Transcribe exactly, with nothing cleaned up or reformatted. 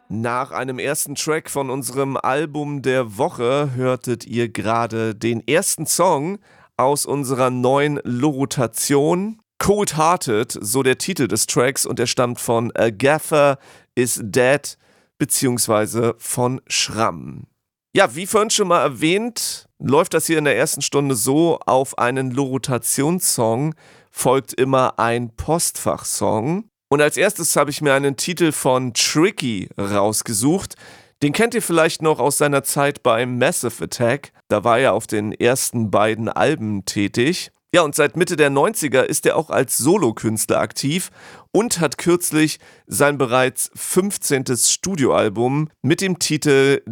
Nach einem ersten Track von unserem Album der Woche hörtet ihr gerade den ersten Song aus unserer neuen Lorotation. Cold Hearted, so der Titel des Tracks, und er stammt von A Gaffer Is Dead beziehungsweise von Schramm. Ja, wie vorhin schon mal erwähnt, läuft das hier in der ersten Stunde so: Auf einen Lorotationssong folgt immer ein Postfachsong. Und als erstes habe ich mir einen Titel von Tricky rausgesucht. Den kennt ihr vielleicht noch aus seiner Zeit beim Massive Attack. Da war er auf den ersten beiden Alben tätig. Ja, und seit Mitte der neunziger ist er auch als Solokünstler aktiv und hat kürzlich sein bereits fünfzehntes Studioalbum mit dem Titel